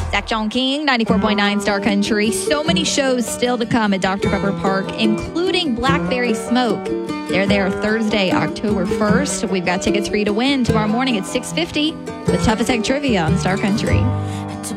Zach John King, 94.9 Star Country. So many shows still to come at Dr. Pepper Park, including Blackberry Smoke. They're there Thursday, October 1st. We've got tickets for you to win tomorrow morning at 6:50 with Toughest Egg Trivia on Star Country.